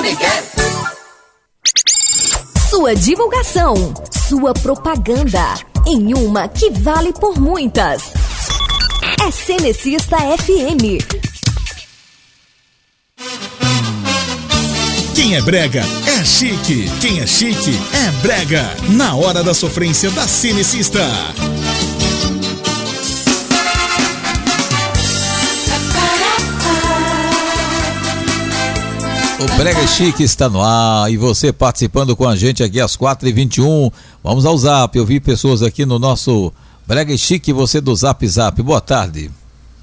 Sua divulgação, sua propaganda, em uma que vale por muitas. É Cenecista FM. Quem é brega é chique. Quem é chique é brega. Na hora da sofrência da Cenecista. O Brega Chique está no ar e você participando com a gente aqui às 4h21. Vamos ao Zap. Eu vi pessoas aqui no nosso Brega Chique, você do Zap Zap. Boa tarde.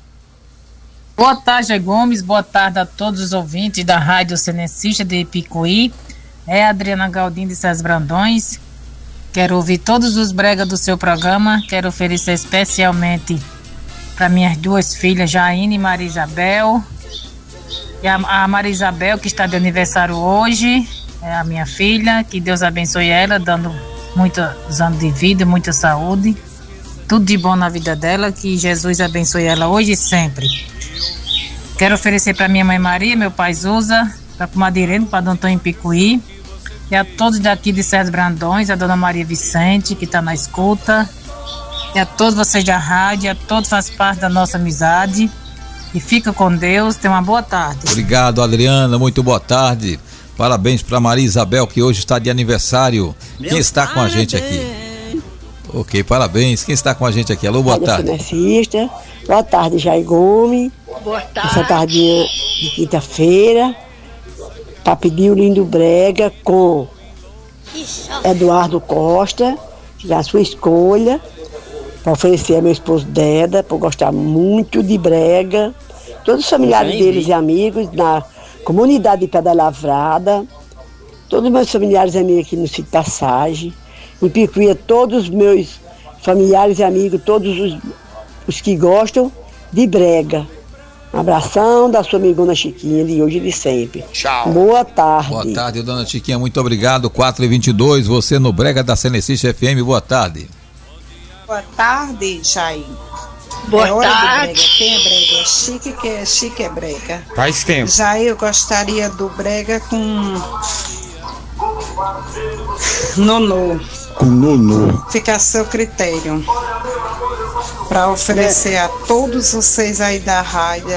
Boa tarde, Gomes. Boa tarde a todos os ouvintes da Rádio Cenecista de Ipicuí. É a Adriana Galdino de Cés Brandões. Quero ouvir todos os bregas do seu programa. Quero oferecer especialmente para minhas duas filhas, Jaine e Maria Isabel. E a Maria Isabel, que está de aniversário hoje, é a minha filha. Que Deus abençoe ela, dando muitos anos de vida, muita saúde. Tudo de bom na vida dela. Que Jesus abençoe ela hoje e sempre. Quero oferecer para minha mãe Maria, meu pai Zusa, para a Madirene, para Dom Antônio Picuí. E a todos daqui de Cés Brandões, a dona Maria Vicente, que está na escuta. E a todos vocês da rádio, a todos faz parte da nossa amizade. E fica com Deus, tenha uma boa tarde. Obrigado, Adriana, muito boa tarde. Parabéns para Maria Isabel, que hoje está de aniversário. Quem está com a gente aqui? Ok, parabéns. Quem está com a gente aqui? Alô, boa tarde. Boa tarde, Jair Gomes. Boa tarde. Essa tardinha de quinta-feira, para pedir o Lindo Brega com Eduardo Costa, da sua escolha, para oferecer a meu esposo Deda, por gostar muito de brega, todos os familiares deles e amigos na comunidade de Pedra Lavrada, todos os meus familiares e amigos aqui no sítio Passagem, em Picuí, todos os meus familiares e amigos, todos os que gostam de brega. Um abração da sua amigona Chiquinha, de hoje e de sempre. Tchau. Boa tarde. Boa tarde, dona Chiquinha, muito obrigado. 4h22, você no Brega da Cenecista FM, boa tarde. Boa tarde, Jair. Boa tarde. Quem é brega é chique, quem é chique é brega. Faz tempo. Jair, eu gostaria do brega com Nonô. Com Nonô. Fica a seu critério. Para oferecer a todos vocês aí da rádio,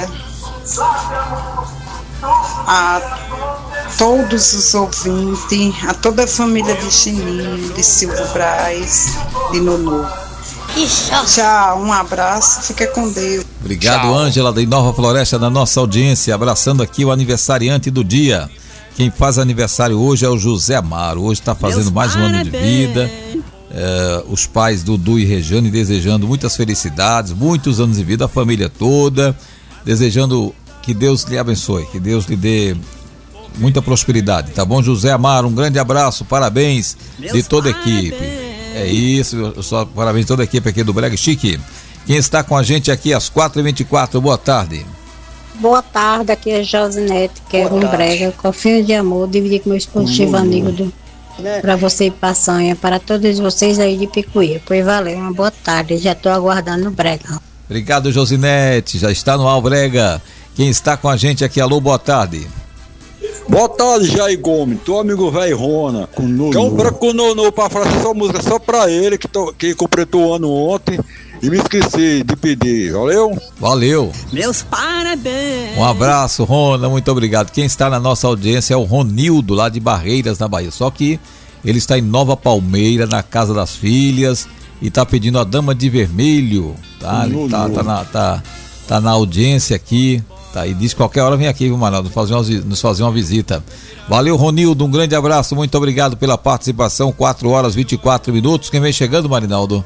a todos os ouvintes, a toda a família de Chininho, de Silvio Braz, de Nonô. Tchau, um abraço, fica com Deus. Obrigado, Ângela, da Nova Floresta, da nossa audiência, abraçando aqui o aniversariante do dia. Quem faz aniversário hoje é o José Amaro, hoje está fazendo mais um ano de vida. Os pais Dudu e Rejane desejando muitas felicidades, muitos anos de vida, a família toda, desejando que Deus lhe abençoe, que Deus lhe dê muita prosperidade, tá bom, José Amaro? Um grande abraço, parabéns de toda a equipe. É isso, só parabéns de toda a equipe aqui do Brega Chique. Quem está com a gente aqui às 4h24, boa tarde. Boa tarde, aqui é Josinete, quero um brega com fio de amor, dividir com meu esposo Givanildo, para você e Passanha, para todos vocês aí de Picuí. Pois valeu, uma boa tarde, já estou aguardando o brega. Obrigado, Josinete, já está no ar o brega. Quem está com a gente aqui, alô, boa tarde. Boa tarde, Jair Gomes, teu amigo velho Rona. Quer um brega com Nonô para fazer essa música só para ele, que completou o ano ontem. E me esqueci de pedir, valeu? Valeu. Meus parabéns. Um abraço, Rona, muito obrigado. Quem está na nossa audiência é o Ronildo, lá de Barreiras, na Bahia. Só que ele está em Nova Palmeira, na casa das filhas, e está pedindo a Dama de Vermelho, tá? Ele tá na audiência aqui, tá? E diz que qualquer hora vem aqui, viu, Marinaldo, nos fazer uma visita. Valeu, Ronildo, um grande abraço, muito obrigado pela participação. 4h24. Quem vem chegando, Marinaldo?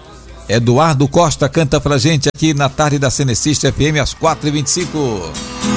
Eduardo Costa canta pra gente aqui na tarde da Cenecista FM às 4h25.